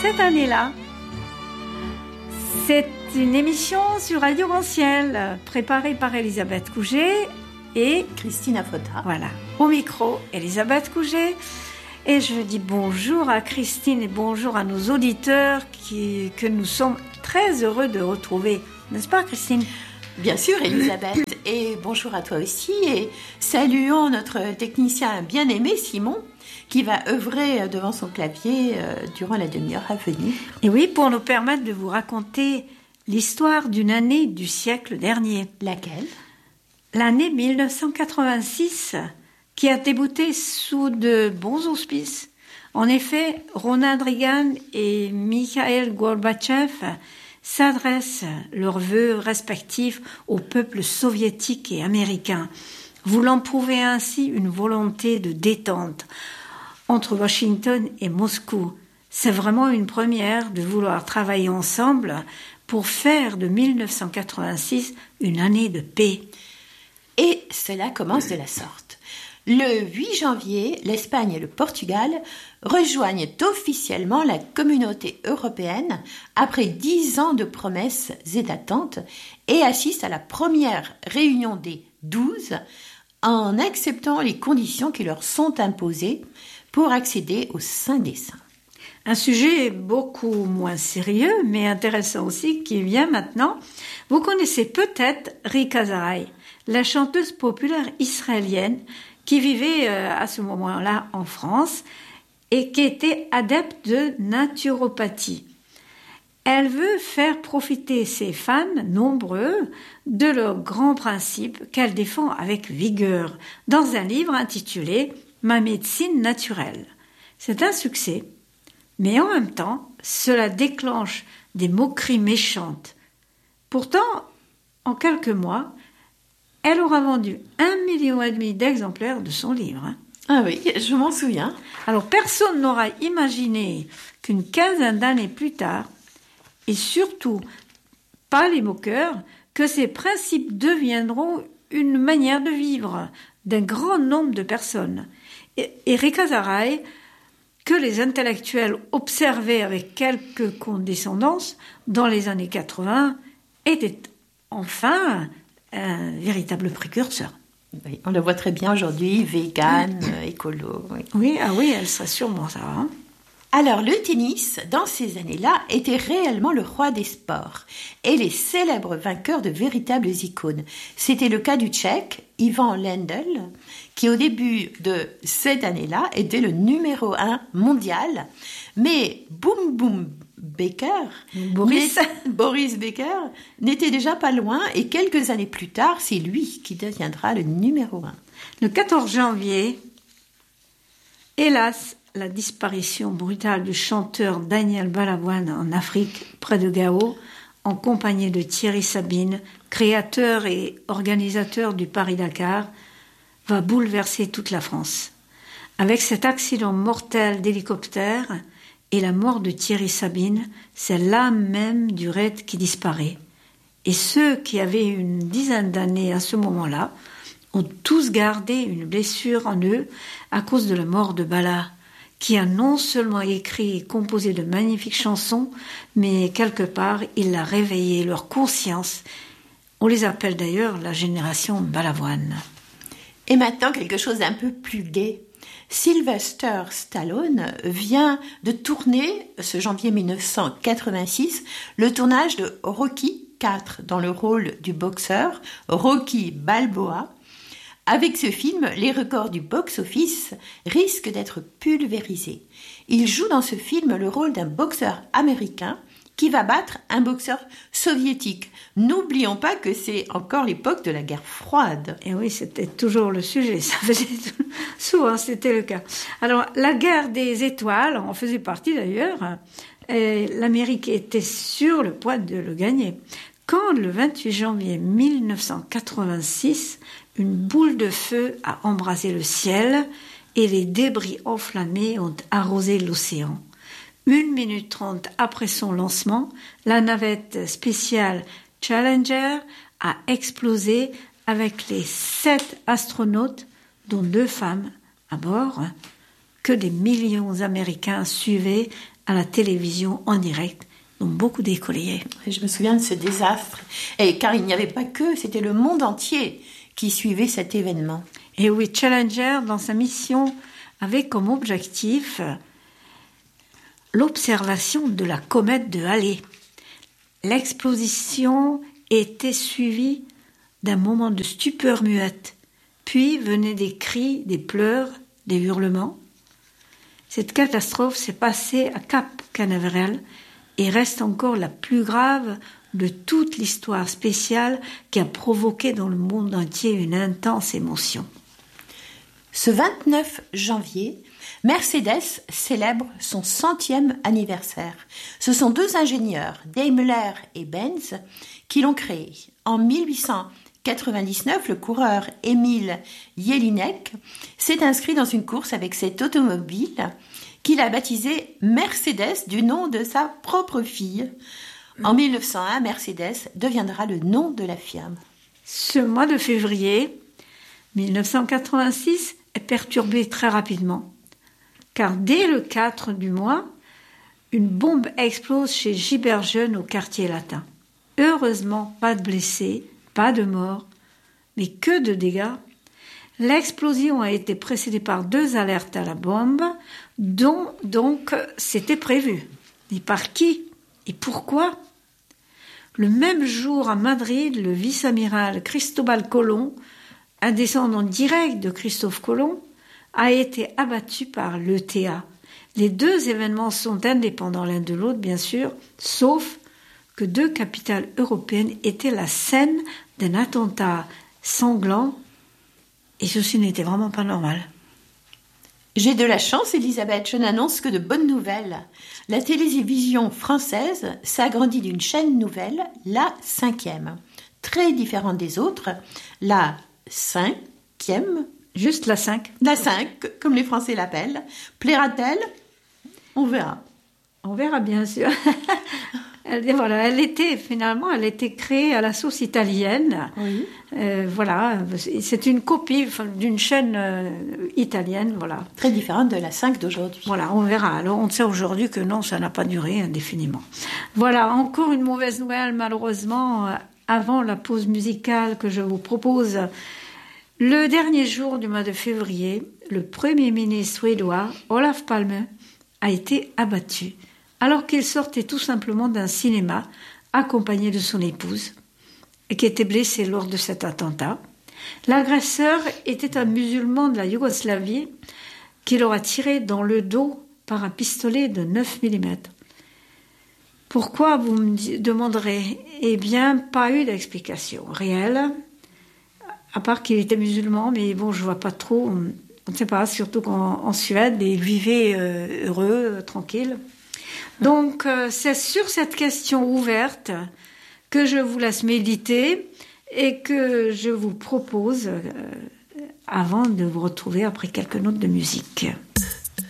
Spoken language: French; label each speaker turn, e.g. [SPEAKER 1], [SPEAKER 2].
[SPEAKER 1] cette année-là. C'est une émission sur Radio Arc-en-Ciel, préparée par Elisabeth Couget et
[SPEAKER 2] Christine Afota.
[SPEAKER 1] Voilà, au micro, Elisabeth Couget. Et je dis bonjour à Christine et bonjour à nos auditeurs que nous sommes très heureux de retrouver. N'est-ce pas, Christine ?
[SPEAKER 2] Bien sûr, Elisabeth. Et bonjour à toi aussi. Et saluons notre technicien bien-aimé, Simon, qui va œuvrer devant son clavier durant la demi-heure à venir.
[SPEAKER 1] Et oui, pour nous permettre de vous raconter l'histoire d'une année du siècle dernier.
[SPEAKER 2] Laquelle ?
[SPEAKER 1] L'année 1986, qui a débuté sous de bons auspices. En effet, Ronald Reagan et Mikhail Gorbatchev s'adressent leurs vœux respectifs au peuple soviétique et américain, voulant prouver ainsi une volonté de détente entre Washington et Moscou. C'est vraiment une première de vouloir travailler ensemble pour faire de 1986 une année de paix.
[SPEAKER 2] Et cela commence de la sorte. Le 8 janvier, l'Espagne et le Portugal rejoignent officiellement la communauté européenne après 10 ans de promesses et d'attentes et assistent à la première réunion des 12 en acceptant les conditions qui leur sont imposées pour accéder au Saint des Saints.
[SPEAKER 1] Un sujet beaucoup moins sérieux, mais intéressant aussi, qui vient maintenant. Vous connaissez peut-être Rika Zaraï, la chanteuse populaire israélienne qui vivait à ce moment-là en France et qui était adepte de naturopathie. Elle veut faire profiter ses fans nombreux de leurs grands principes qu'elle défend avec vigueur dans un livre intitulé « Ma médecine naturelle ». C'est un succès, mais en même temps, cela déclenche des moqueries méchantes. Pourtant, en quelques mois, elle aura vendu 1,5 million d'exemplaires de son livre.
[SPEAKER 2] Ah oui, je m'en souviens.
[SPEAKER 1] Alors, personne n'aura imaginé qu'une quinzaine d'années plus tard, et surtout pas les moqueurs, que ces principes deviendront une manière de vivre d'un grand nombre de personnes. Et Rika Zaraï, que les intellectuels observaient avec quelque condescendance dans les années 80, était enfin un véritable précurseur.
[SPEAKER 2] Oui, on le voit très bien aujourd'hui, vegan, écolo.
[SPEAKER 1] Oui, elle serait sûrement ça. Hein.
[SPEAKER 2] Alors, le tennis, dans ces années-là, était réellement le roi des sports et les célèbres vainqueurs de véritables icônes. C'était le cas du Tchèque, Ivan Lendl, qui au début de cette année-là était le numéro 1 mondial. Mais Boris Becker n'était déjà pas loin et quelques années plus tard, c'est lui qui deviendra le numéro 1.
[SPEAKER 1] Le 14 janvier, hélas, la disparition brutale du chanteur Daniel Balavoine en Afrique, près de Gao, en compagnie de Thierry Sabine, créateur et organisateur du Paris-Dakar, va bouleverser toute la France. Avec cet accident mortel d'hélicoptère et la mort de Thierry Sabine, c'est l'âme même du raid qui disparaît. Et ceux qui avaient une dizaine d'années à ce moment-là ont tous gardé une blessure en eux à cause de la mort de Bala, qui a non seulement écrit et composé de magnifiques chansons, mais quelque part, il a réveillé leur conscience. On les appelle d'ailleurs la génération Balavoine.
[SPEAKER 2] Et maintenant, quelque chose d'un peu plus gai. Sylvester Stallone vient de tourner, ce janvier 1986, le tournage de Rocky IV dans le rôle du boxeur Rocky Balboa. Avec ce film, les records du box-office risquent d'être pulvérisés. Il joue dans ce film le rôle d'un boxeur américain qui va battre un boxeur soviétique. N'oublions pas que c'est encore l'époque de la guerre froide.
[SPEAKER 1] Et oui, c'était toujours le sujet, ça faisait souvent, c'était le cas. Alors, la guerre des étoiles en faisait partie d'ailleurs, et l'Amérique était sur le point de le gagner. Quand le 28 janvier 1986, une boule de feu a embrasé le ciel et les débris enflammés ont arrosé l'océan. 1 minute 30 après son lancement, la navette spatiale Challenger a explosé avec les 7 astronautes, dont 2 femmes à bord. que des millions d'Américains suivaient à la télévision en direct, dont beaucoup d'écoliers.
[SPEAKER 2] Je me souviens de ce désastre. Et car il n'y avait pas que, c'était le monde entier qui suivait cet événement.
[SPEAKER 1] Et oui, Challenger, dans sa mission, avait comme objectif l'observation de la comète de Halley. L'explosion était suivie d'un moment de stupeur muette. Puis venaient des cris, des pleurs, des hurlements. Cette catastrophe s'est passée à Cap Canaveral et reste encore la plus grave de toute l'histoire spatiale qui a provoqué dans le monde entier une intense émotion.
[SPEAKER 2] Ce 29 janvier, Mercedes célèbre son 100e anniversaire. Ce sont deux ingénieurs, Daimler et Benz, qui l'ont créé. En 1899, le coureur Emil Jelinek s'est inscrit dans une course avec cette automobile qu'il a baptisée Mercedes du nom de sa propre fille. En 1901, Mercedes deviendra le nom de la firme.
[SPEAKER 1] Ce mois de février 1986 est perturbé très rapidement, car dès le 4 du mois, une bombe explose chez Giberjeune au quartier latin. Heureusement, pas de blessés, pas de morts, mais que de dégâts. L'explosion a été précédée par 2 alertes à la bombe, dont donc c'était prévu. Et par qui et pourquoi? Le même jour à Madrid, le vice-amiral Cristobal Colón, un descendant direct de Christophe Colomb, a été abattu par l'ETA. Les 2 événements sont indépendants l'un de l'autre, bien sûr, sauf que 2 capitales européennes étaient la scène d'un attentat sanglant, et ceci n'était vraiment pas normal.
[SPEAKER 2] J'ai de la chance, Elisabeth, je n'annonce que de bonnes nouvelles. La télévision française s'agrandit d'une chaîne nouvelle, la 5e, très différente des autres, la 5e.
[SPEAKER 1] Juste la 5.
[SPEAKER 2] La 5, comme les Français l'appellent. Plaira-t-elle? On verra.
[SPEAKER 1] On verra bien sûr. Elle était créée à la sauce italienne. Oui. Voilà, c'est une copie d'une chaîne italienne, voilà.
[SPEAKER 2] Très différente de la 5 d'aujourd'hui.
[SPEAKER 1] Voilà, on verra. Alors, on sait aujourd'hui que non, ça n'a pas duré indéfiniment. Voilà, encore une mauvaise nouvelle, malheureusement, avant la pause musicale que je vous propose. Le dernier jour du mois de février, le Premier ministre suédois, Olof Palme, a été abattu, alors qu'il sortait tout simplement d'un cinéma, accompagné de son épouse, et qui était blessé lors de cet attentat. L'agresseur était un musulman de la Yougoslavie qui l'aura tiré dans le dos par un pistolet de 9 mm. Pourquoi, vous me demanderez? Eh bien, pas eu d'explication réelle, à part qu'il était musulman, mais bon, je vois pas trop, on ne sait pas, surtout qu'en Suède, il vivait heureux, tranquille. Donc, c'est sur cette question ouverte que je vous laisse méditer et que je vous propose, avant de vous retrouver après quelques notes de musique.